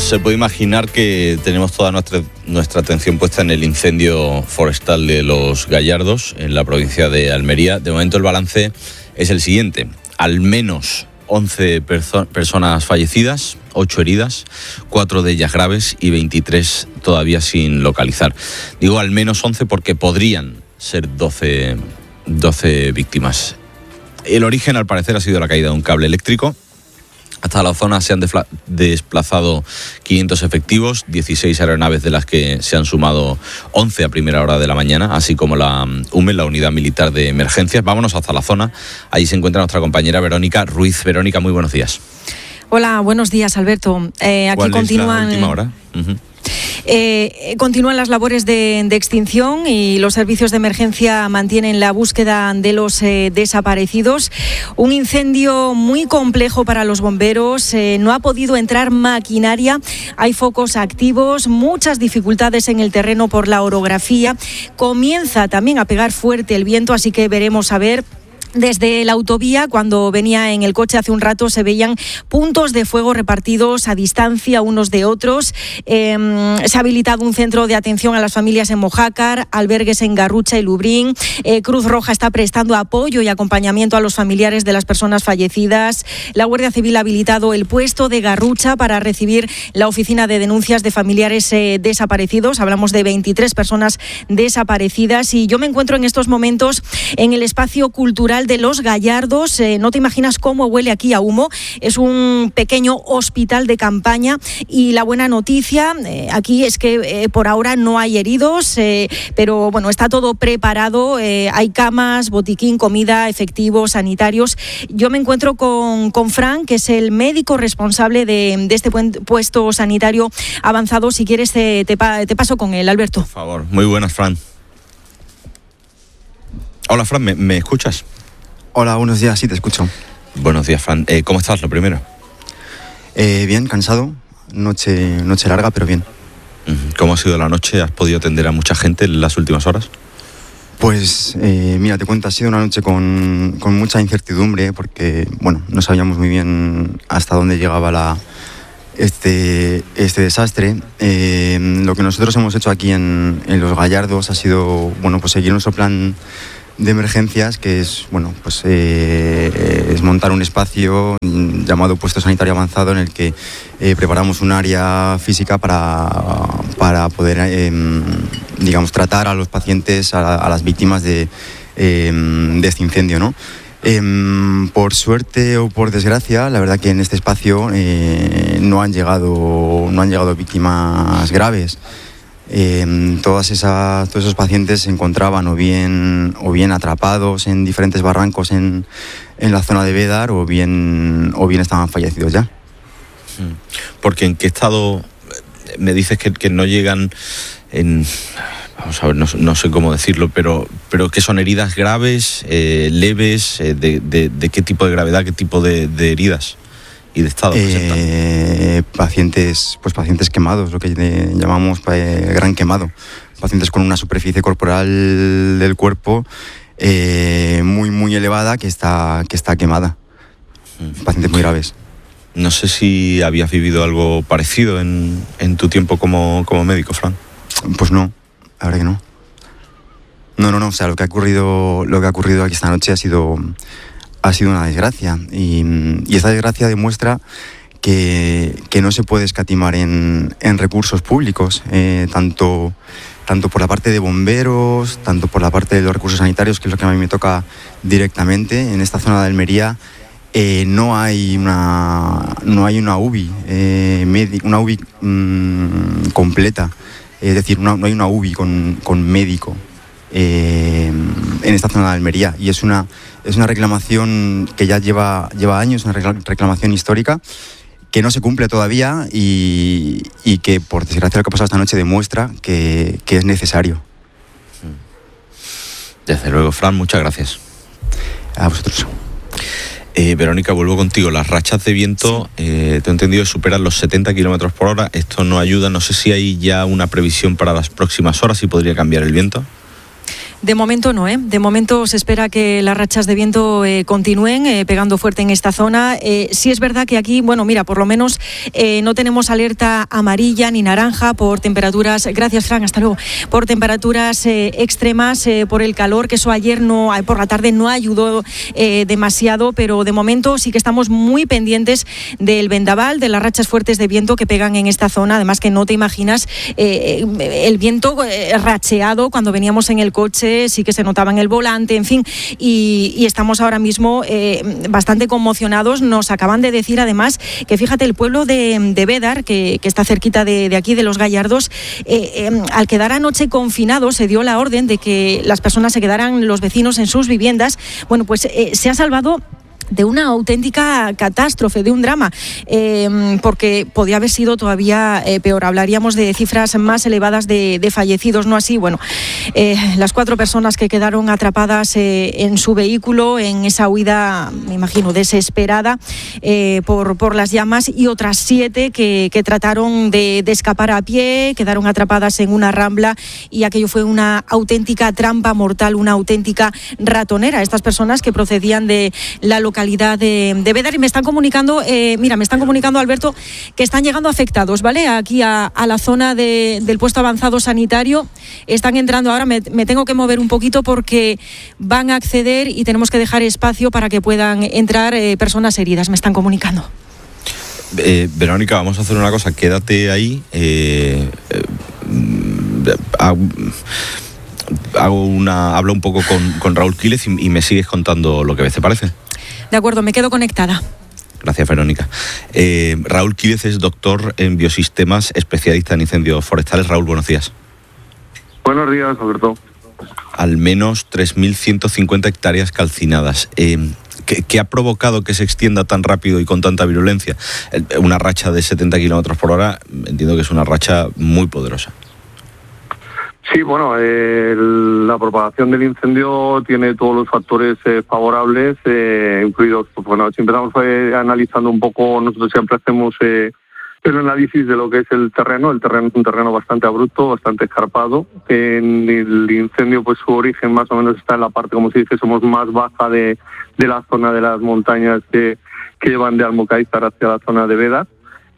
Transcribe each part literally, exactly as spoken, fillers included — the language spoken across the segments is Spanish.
Se puede imaginar que tenemos toda nuestra, nuestra atención puesta en el incendio forestal de Los Gallardos, en la provincia de Almería. De momento el balance es el siguiente: al menos once perso- personas fallecidas, ocho heridas, cuatro de ellas graves y veintitrés todavía sin localizar. Digo al menos once porque podrían ser doce, doce víctimas. El origen, al parecer, ha sido la caída de un cable eléctrico. Hasta la zona se han defla- desplazado quinientos efectivos, dieciséis aeronaves, de las que se han sumado once a primera hora de la mañana, así como la U M E, la Unidad Militar de Emergencias. Vámonos hasta la zona. Allí se encuentra nuestra compañera Verónica Ruiz. Verónica, muy buenos días. Hola, buenos días, Alberto. Eh, aquí ¿Cuál continúan... es la última hora? Uh-huh. Eh, continúan las labores de, de extinción y los servicios de emergencia mantienen la búsqueda de los eh, desaparecidos. Un incendio muy complejo para los bomberos, eh, no ha podido entrar maquinaria, hay focos activos, muchas dificultades en el terreno por la orografía. Comienza también a pegar fuerte el viento, así que veremos a ver. Desde la autovía, cuando venía en el coche hace un rato, se veían puntos de fuego repartidos a distancia unos de otros. Eh, se ha habilitado un centro de atención a las familias en Mojácar, albergues en Garrucha y Lubrín. Eh, Cruz Roja está prestando apoyo y acompañamiento a los familiares de las personas fallecidas. La Guardia Civil ha habilitado el puesto de Garrucha para recibir la oficina de denuncias de familiares eh, desaparecidos. Hablamos de veintitrés personas desaparecidas y yo me encuentro en estos momentos en el espacio cultural de Los Gallardos. Eh, no te imaginas cómo huele aquí a humo. Es un pequeño hospital de campaña y la buena noticia eh, aquí es que eh, por ahora no hay heridos, eh, pero bueno, está todo preparado. Eh, hay camas, botiquín, comida, efectivos, sanitarios. Yo me encuentro con, con Fran, que es el médico responsable de, de este puesto sanitario avanzado. Si quieres te, te, te paso con él, Alberto. Por favor. Muy buenas, Fran. Hola, Fran, ¿me, me escuchas? Hola, buenos días, sí, te escucho. Buenos días, Fran. Eh, ¿Cómo estás, lo primero? Eh, bien, cansado. Noche, noche larga, pero bien. ¿Cómo ha sido la noche? ¿Has podido atender a mucha gente en las últimas horas? Pues, eh, mira, te cuento, ha sido una noche con, con mucha incertidumbre, porque, bueno, no sabíamos muy bien hasta dónde llegaba la, este, este desastre. Eh, lo que nosotros hemos hecho aquí en, en Los Gallardos ha sido, bueno, pues seguir nuestro plan de emergencias, que es, bueno, pues eh, es montar un espacio llamado puesto sanitario avanzado en el que eh, preparamos un área física para, para poder, eh, digamos, tratar a los pacientes, a, a las víctimas de, eh, de este incendio, ¿no? Eh, por suerte o por desgracia, la verdad que en este espacio eh, no han llegado, no han llegado víctimas graves. Eh, todas esas, todos esos pacientes se encontraban o bien, o bien atrapados en diferentes barrancos en, en la zona de Bédar o bien, o bien estaban fallecidos ya. Porque ¿en qué estado me dices que, que no llegan en... Vamos a ver, no, no sé cómo decirlo, pero, pero ¿qué son heridas graves, eh, leves? Eh, de, de, ¿De qué tipo de gravedad, qué tipo de, de heridas y de estado presentan? Eh, pacientes, pues pacientes quemados, lo que llamamos eh, gran quemado. Pacientes con una superficie corporal del cuerpo eh, muy, muy elevada que está, que está quemada. Mm. Pacientes muy graves. No sé si habías vivido algo parecido en, en tu tiempo como, como médico, Fran. Pues no, la verdad que no. No, no, no. O sea, lo que ha ocurrido, lo que ha ocurrido aquí esta noche ha sido... ha sido una desgracia y, y esta desgracia demuestra que, que no se puede escatimar en, en recursos públicos, eh, tanto, tanto por la parte de bomberos, tanto por la parte de los recursos sanitarios, que es lo que a mí me toca directamente. En esta zona de Almería eh, no hay una, no hay una U B I, eh, medi- una U B I mmm, completa, es decir, una, no hay una U B I con, con médico eh, en esta zona de Almería, y es una Es una reclamación que ya lleva, lleva años, una reclamación histórica que no se cumple todavía y, y que, por desgracia, lo que ha pasado esta noche demuestra que, que es necesario. Desde luego, Fran, muchas gracias. A vosotros. Eh, Verónica, vuelvo contigo. Las rachas de viento, sí. eh, te he entendido, superan los setenta kilómetros por hora. Esto no ayuda. No sé si hay ya una previsión para las próximas horas, si podría cambiar el viento. De momento no, ¿eh? De momento se espera que las rachas de viento eh, continúen eh, pegando fuerte en esta zona. Eh, sí es verdad que aquí, bueno, mira, por lo menos eh, no tenemos alerta amarilla ni naranja por temperaturas, gracias Fran, hasta luego, por temperaturas eh, extremas, eh, por el calor, que eso ayer no, por la tarde no ayudó eh, demasiado, pero de momento sí que estamos muy pendientes del vendaval, de las rachas fuertes de viento que pegan en esta zona. Además que no te imaginas eh, el viento eh, racheado cuando veníamos en el coche, sí que se notaba en el volante, en fin, y, y estamos ahora mismo eh, bastante conmocionados. Nos acaban de decir además que fíjate, el pueblo de, de Bédar, que, que está cerquita de, de aquí, de Los Gallardos, eh, eh, al quedar anoche confinados se dio la orden de que las personas se quedaran, los vecinos, en sus viviendas. Bueno, pues eh, se ha salvado de una auténtica catástrofe, de un drama, eh, porque podía haber sido todavía eh, peor. Hablaríamos de cifras más elevadas de, de fallecidos, no así. Bueno, eh, las cuatro personas que quedaron atrapadas eh, en su vehículo, en esa huida, me imagino, desesperada eh, por, por las llamas, y otras siete que, que trataron de, de escapar a pie, quedaron atrapadas en una rambla, y aquello fue una auténtica trampa mortal, una auténtica ratonera. Estas personas que procedían de la localidad localidad de, de Bédar, y me están comunicando, eh, mira, me están comunicando, Alberto, que están llegando afectados, ¿vale? Aquí a, a la zona de, del puesto avanzado sanitario, están entrando ahora, me, me tengo que mover un poquito porque van a acceder y tenemos que dejar espacio para que puedan entrar eh, personas heridas, me están comunicando. Eh, Verónica, vamos a hacer una cosa, quédate ahí, eh, eh, hago, hago una, hablo un poco con, con Raúl Quílez y, y me sigues contando lo que ves, ¿te parece? De acuerdo, me quedo conectada. Gracias, Verónica. Eh, Raúl Quílez es doctor en biosistemas, especialista en incendios forestales. Raúl, buenos días. Buenos días, Alberto. Al menos tres mil ciento cincuenta hectáreas calcinadas. Eh, ¿qué, ¿Qué ha provocado que se extienda tan rápido y con tanta virulencia? Una racha de setenta kilómetros por hora, entiendo que es una racha muy poderosa. Sí, bueno, eh, la propagación del incendio tiene todos los factores eh, favorables, eh, incluidos, pues, bueno, si empezamos eh, analizando un poco, nosotros siempre hacemos eh, el análisis de lo que es el terreno. El terreno es un terreno bastante abrupto, bastante escarpado. En el incendio, pues su origen más o menos está en la parte, como se dice, somos más baja de, de la zona de las montañas que, que llevan de Almocaízar hacia la zona de Bédar.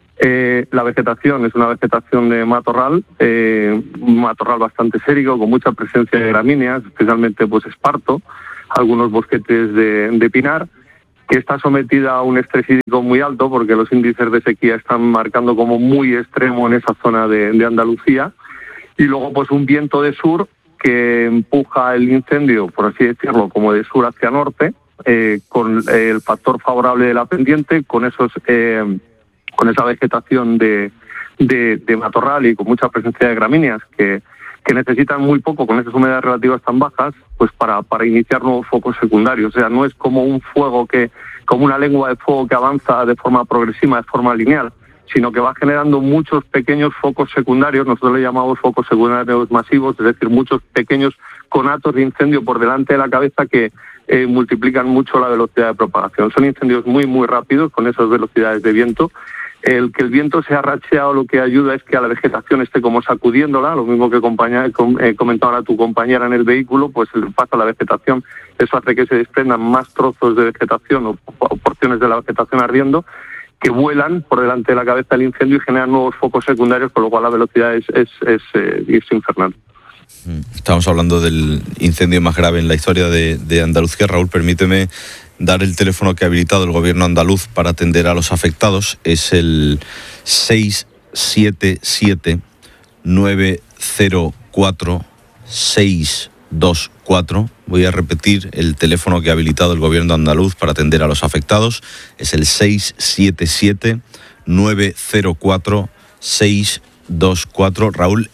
Eh, la vegetación es una vegetación de matorral, eh, un matorral bastante sérico, con mucha presencia de gramíneas, especialmente pues esparto, algunos bosquetes de, de pinar, que está sometida a un estrés hídrico muy alto porque los índices de sequía están marcando como muy extremo en esa zona de, de Andalucía, y luego pues un viento de sur que empuja el incendio, por así decirlo, como de sur hacia norte, eh, con el factor favorable de la pendiente, con esos... Eh, con esa vegetación de, de, de matorral y con mucha presencia de gramíneas que, que necesitan muy poco, con esas humedades relativas tan bajas, pues para, para iniciar nuevos focos secundarios. O sea, no es como un fuego que, como una lengua de fuego que avanza de forma progresiva, de forma lineal, sino que va generando muchos pequeños focos secundarios. Nosotros le llamamos focos secundarios masivos, es decir, muchos pequeños conatos de incendio por delante de la cabeza que eh, multiplican mucho la velocidad de propagación. Son incendios muy, muy rápidos, con esas velocidades de viento. El que el viento sea racheado lo que ayuda es que a la vegetación esté como sacudiéndola, lo mismo que compañía, com, eh, comentaba ahora tu compañera en el vehículo, pues pasa a la vegetación, eso hace que se desprendan más trozos de vegetación o, o porciones de la vegetación ardiendo, que vuelan por delante de la cabeza del incendio y generan nuevos focos secundarios, con lo cual la velocidad es, es, es, eh, es infernal. Estamos hablando del incendio más grave en la historia de, de Andalucía. Raúl, permíteme dar el teléfono que ha habilitado el gobierno andaluz para atender a los afectados. Es el seis siete siete nueve cero cuatro seis dos cuatro. Voy a repetir el teléfono que ha habilitado el gobierno andaluz para atender a los afectados. Es el seis siete siete nueve cero cuatro seis dos cuatro. Raúl,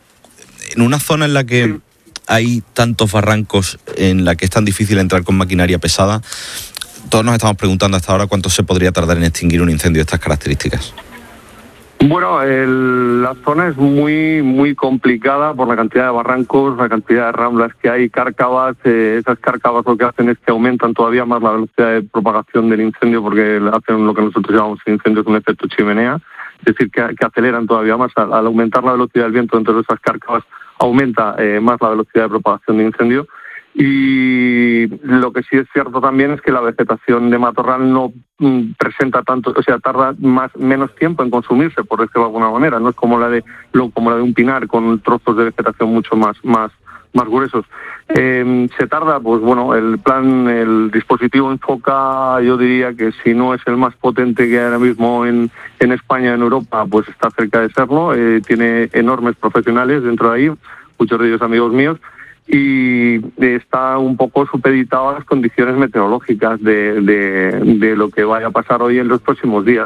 en una zona en la que hay tantos barrancos, en la que es tan difícil entrar con maquinaria pesada, todos nos estamos preguntando hasta ahora cuánto se podría tardar en extinguir un incendio de estas características. Bueno, el, la zona es muy muy complicada por la cantidad de barrancos, la cantidad de ramblas que hay, cárcavas. Eh, esas cárcavas lo que hacen es que aumentan todavía más la velocidad de propagación del incendio, porque hacen lo que nosotros llamamos el incendio con efecto chimenea, es decir, que, que aceleran todavía más. Al, al aumentar la velocidad del viento dentro de esas cárcavas, aumenta eh, más la velocidad de propagación de incendio. Y lo que sí es cierto también es que la vegetación de matorral no mm, presenta tanto, o sea, tarda más menos tiempo en consumirse, por decirlo de alguna manera. No es como la de lo, como la de un pinar con trozos de vegetación mucho más más más gruesos. Eh, se tarda, pues bueno, el plan, el dispositivo enfoca, yo diría que si no es el más potente que hay ahora mismo en, en España, en Europa, pues está cerca de serlo. Eh, tiene enormes profesionales dentro de ahí, muchos de ellos amigos míos, y está un poco supeditado a las condiciones meteorológicas de, de, de lo que vaya a pasar hoy en los próximos días.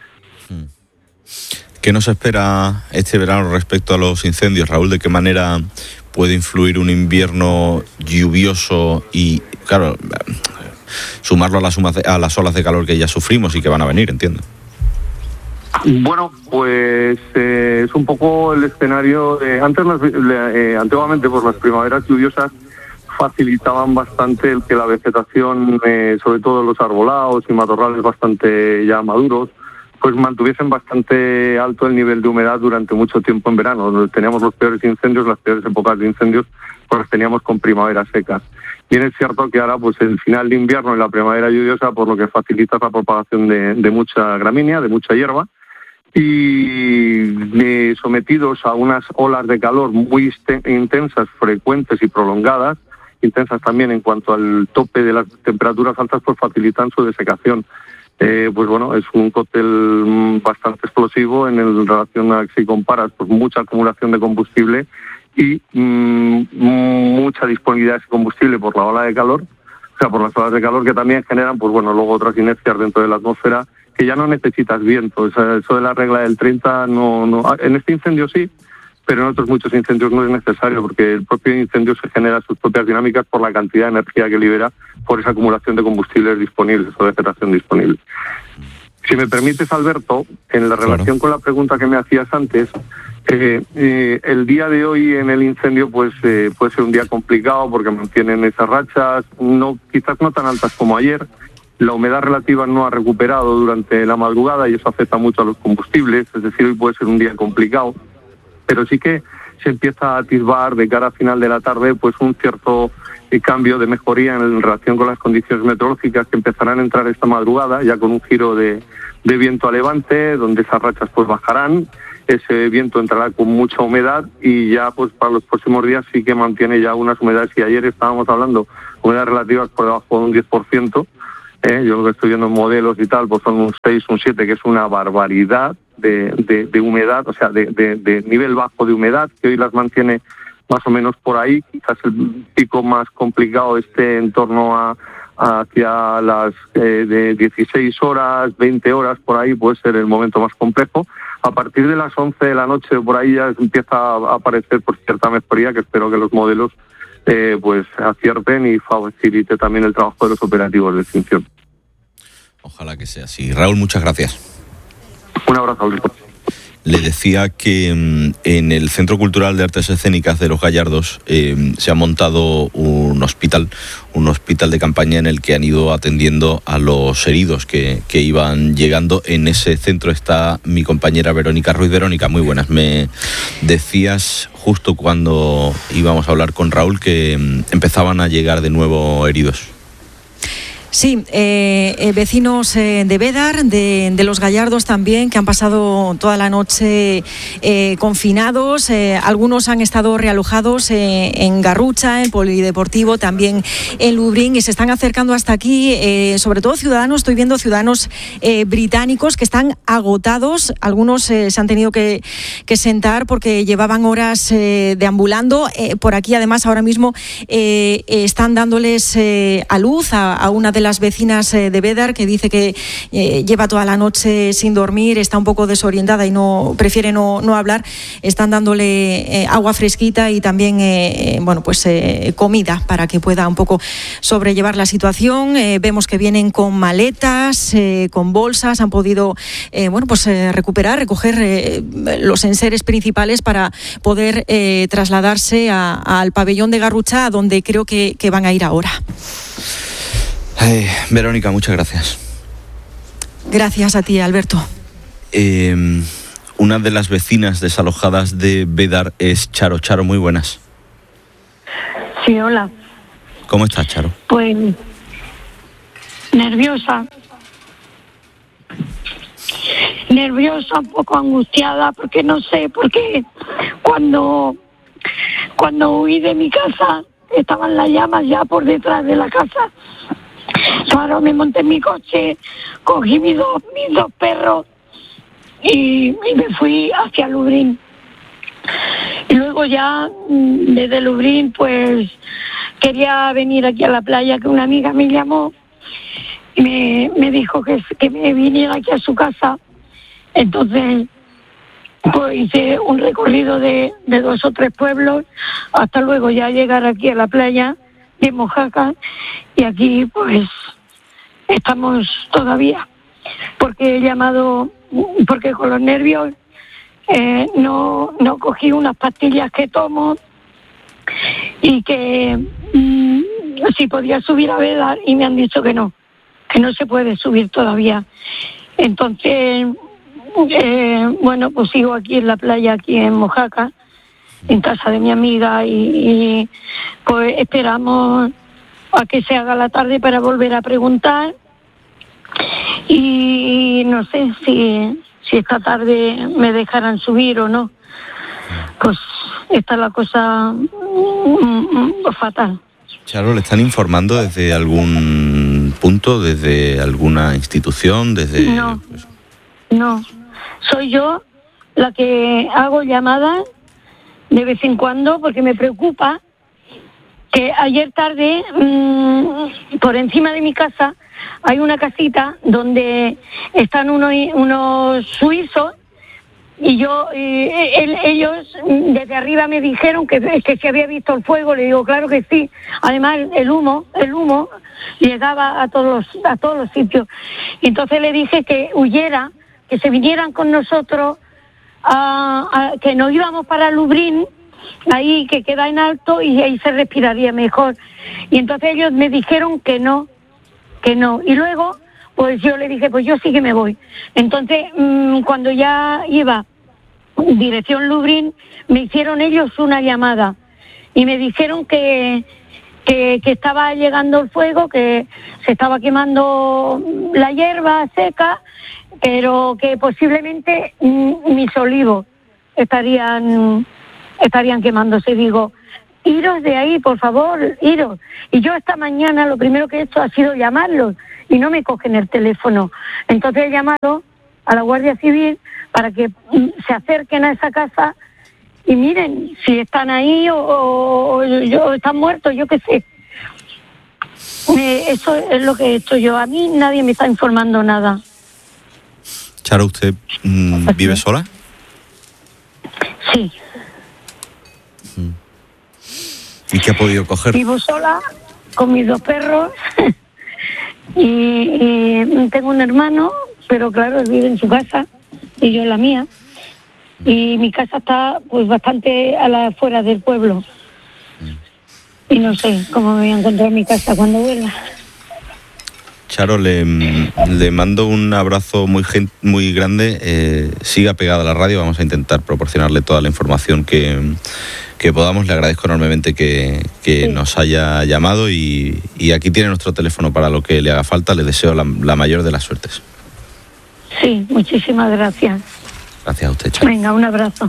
¿Qué nos espera este verano respecto a los incendios, Raúl? ¿De qué manera puede influir un invierno lluvioso y, claro, sumarlo a las, a las olas de calor que ya sufrimos y que van a venir, entiendo? Bueno, pues eh, es un poco el escenario de antes las, eh, antiguamente pues las primaveras lluviosas facilitaban bastante el que la vegetación, eh, sobre todo los arbolados y matorrales bastante ya maduros, pues mantuviesen bastante alto el nivel de humedad durante mucho tiempo en verano. Teníamos los peores incendios, las peores épocas de incendios, pues las teníamos con primaveras secas. Bien es cierto que ahora, pues el final de invierno y la primavera lluviosa, por lo que facilita la propagación de, de mucha gramínea, de mucha hierba, y eh, sometidos a unas olas de calor muy intensas, frecuentes y prolongadas, intensas también en cuanto al tope de las temperaturas altas, pues facilitan su desecación. Eh, pues bueno, es un cóctel bastante explosivo en el, relación a si comparas, pues mucha acumulación de combustible y mmm, mucha disponibilidad de combustible por la ola de calor, o sea, por las olas de calor que también generan, pues bueno, luego otras inercias dentro de la atmósfera que ya no necesitas viento. O sea, eso de la regla del treinta, no, no, en este incendio sí, pero en otros muchos incendios no es necesario, porque el propio incendio se genera sus propias dinámicas por la cantidad de energía que libera por esa acumulación de combustibles disponibles o de vegetación disponible. Si me permites, Alberto, en la relación claro. con la pregunta que me hacías antes, eh, eh, el día de hoy en el incendio pues eh, puede ser un día complicado porque mantienen esas rachas, no quizás no tan altas como ayer. La humedad relativa no ha recuperado durante la madrugada y eso afecta mucho a los combustibles, es decir, hoy puede ser un día complicado, pero sí que se empieza a atisbar de cara a final de la tarde pues un cierto eh, cambio de mejoría en relación con las condiciones meteorológicas que empezarán a entrar esta madrugada, ya con un giro de, de viento a levante, donde esas rachas pues bajarán, ese viento entrará con mucha humedad y ya pues para los próximos días sí que mantiene ya unas humedades, y ayer estábamos hablando humedades relativas por debajo de un diez por ciento, Eh, yo lo que estoy viendo en modelos y tal, pues son un seis, un siete, que es una barbaridad de, de, de humedad, o sea, de, de, de nivel bajo de humedad, que hoy las mantiene más o menos por ahí. Quizás el pico más complicado esté en torno a, a hacia las eh, de dieciséis horas, veinte horas, por ahí puede ser el momento más complejo. A partir de las once de la noche, por ahí ya empieza a aparecer por cierta mejoría, que espero que los modelos Eh, pues acierten y facilite también el trabajo de los operativos de extinción. Ojalá que sea así. Raúl, muchas gracias. Un abrazo, Alberto. Le decía que en el Centro Cultural de Artes Escénicas de Los Gallardos eh, se ha montado un hospital, un hospital de campaña en el que han ido atendiendo a los heridos que, que iban llegando. En ese centro está mi compañera Verónica Ruiz. Verónica, muy buenas. Me decías justo cuando íbamos a hablar con Raúl que empezaban a llegar de nuevo heridos. Sí, eh, eh, vecinos eh, de Bédar, de, de Los Gallardos también, que han pasado toda la noche eh, confinados. Eh, algunos han estado realojados eh, en Garrucha, en Polideportivo, también en Lublin, y se están acercando hasta aquí, eh, sobre todo ciudadanos, estoy viendo ciudadanos eh, británicos que están agotados. Algunos eh, se han tenido que, que sentar porque llevaban horas eh, deambulando. Eh, por aquí, además, ahora mismo eh, están dándoles eh, a luz a, a una de las vecinas de Bédar, que dice que eh, lleva toda la noche sin dormir, está un poco desorientada y no prefiere no, no hablar. Están dándole eh, agua fresquita y también eh, bueno pues eh, comida para que pueda un poco sobrellevar la situación. Eh, vemos que vienen con maletas, eh, con bolsas, han podido eh, bueno pues eh, recuperar, recoger eh, los enseres principales para poder eh, trasladarse a, al pabellón de Garrucha, a donde creo que, que van a ir ahora. Ay, Verónica, muchas gracias. Gracias a ti, Alberto. Eh, una de las vecinas desalojadas de Bédar es Charo. Charo, muy buenas. Sí, hola. ¿Cómo estás, Charo? Pues nerviosa. Nerviosa, un poco angustiada, porque no sé, porque cuando, cuando huí de mi casa, estaban las llamas ya por detrás de la casa. Claro, me monté en mi coche, cogí mis dos, mis dos perros y, y me fui hacia Lublin. Y luego ya, desde Lublin, pues quería venir aquí a la playa, que una amiga me llamó y me, me dijo que, que me viniera aquí a su casa. Entonces, pues hice un recorrido de, de dos o tres pueblos hasta luego ya llegar aquí a la playa de Mojácar, y aquí pues estamos todavía, porque he llamado, porque con los nervios eh, no, no cogí unas pastillas que tomo y que mmm, si podía subir a Bédar, y me han dicho que no, que no se puede subir todavía. Entonces, eh, bueno, pues sigo aquí en la playa, aquí en Mojácar, en casa de mi amiga, y, y pues esperamos a que se haga la tarde para volver a preguntar, y no sé si, si esta tarde me dejarán subir o no. Pues está la cosa mm, fatal. Charo, ¿le están informando desde algún punto, desde alguna institución, desde...? No, no. Soy yo la que hago llamadas de vez en cuando, porque me preocupa que ayer tarde, mmm, por encima de mi casa, hay una casita donde están unos, unos suizos, y yo, eh, él, ellos desde arriba me dijeron que, que se había visto el fuego. Le digo, claro que sí. Además, el humo, el humo llegaba a todos los, a todos los sitios. Y entonces le dije que huyera, que se vinieran con nosotros, a, a, que nos íbamos para Lublin, ahí que queda en alto, y ahí se respiraría mejor. Y entonces ellos me dijeron que no, que no. Y luego, pues yo le dije, pues yo sí que me voy. Entonces, mmm, cuando ya iba dirección Lublin, me hicieron ellos una llamada y me dijeron que, que, que estaba llegando el fuego, que se estaba quemando la hierba seca, pero que posiblemente mmm, mis olivos estarían, estarían quemándose. Digo, iros de ahí, por favor, iros. Y yo esta mañana lo primero que he hecho ha sido llamarlos, y no me cogen el teléfono. Entonces he llamado a la Guardia Civil para que mm, se acerquen a esa casa y miren si están ahí o, o, o, o están muertos, yo qué sé. Eh, eso es lo que he hecho yo. A mí nadie me está informando nada. Charo, ¿usted mmm, vive sola? Sí. ¿Y qué ha podido coger? Vivo sola con mis dos perros y, y tengo un hermano, pero claro, él vive en su casa y yo en la mía, y mi casa está pues bastante a la afuera del pueblo, y no sé cómo me voy a encontrar mi casa cuando vuelva. Charo, le, le mando un abrazo muy muy grande. Eh, siga pegada a la radio, vamos a intentar proporcionarle toda la información que, que podamos. Le agradezco enormemente que, que sí. nos haya llamado, y, y aquí tiene nuestro teléfono para lo que le haga falta. Le deseo la, la mayor de las suertes. Sí, muchísimas gracias. Gracias a usted, Charo. Venga, un abrazo.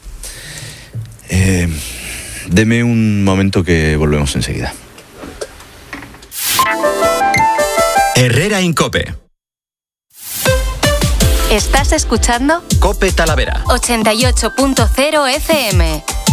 Eh, deme un momento que volvemos enseguida. Herrera Incope. ¿Estás escuchando? Cope Talavera. ochenta y ocho punto cero F M.